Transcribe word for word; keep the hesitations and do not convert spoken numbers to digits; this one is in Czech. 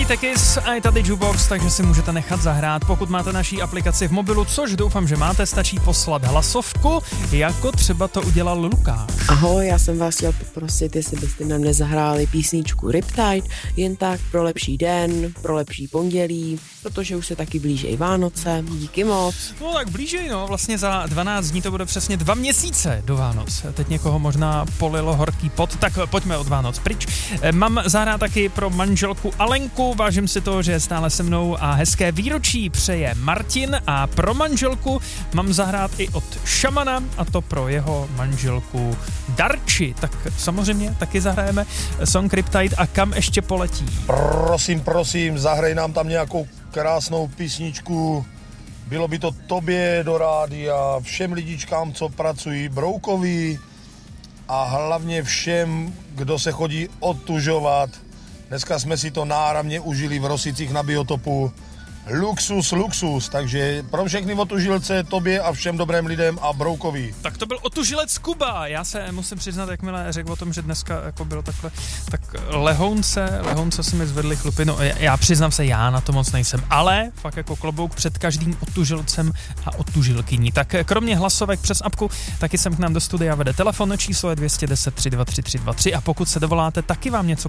Tekis a je tady Jukebox, takže si můžete nechat zahrát. Pokud máte naší aplikaci v mobilu, což doufám, že máte, stačí poslat hlasovku, jako třeba to udělal Lukáš. Ahoj, já jsem vás chtěl poprosit, jestli byste nám nezahráli písničku Riptide, jen tak pro lepší den, pro lepší pondělí, protože už se taky blíží Vánoce. Díky moc. No tak blíží, no, vlastně za dvanáct dní to bude přesně dva měsíce do Vánoc. Teď někoho možná polilo horký pot, tak pojďme od Vánoc pryč. Mám zahrát taky pro manželku Alenku, vážím si toho, že je stále se mnou a hezké výročí přeje Martin a pro manželku mám zahrát i od Šamana a to pro jeho manželku Darči. Tak samozřejmě taky zahrajeme song Riptide a kam ještě poletí. Prosím, prosím, zahraj nám tam nějakou krásnou písničku. Bylo by to tobě do rádia, všem lidičkám, co pracují, Broukovi a hlavně všem, kdo se chodí otužovat. Dneska jsme si to náramně užili v Rosicích na Biotopu. Luxus, luxus, takže pro všechny otužilce, tobě a všem dobrým lidem a Broukovi. Tak to byl otužilec Kuba. Já se musím přiznat, jakmile řekl o tom, že dneska jako bylo takhle, tak lehounce, lehounce si mi zvedli chlupy. No, já přiznám se, já na to moc nejsem, ale fakt jako klobouk před každým otužilcem a otužilkyní. Tak kromě hlasovek přes apku, taky sem k nám do studia vede telefon, číslo je dvě jedna deset, tři dva tři, tři dva tři a pokud se dovoláte, taky vám něco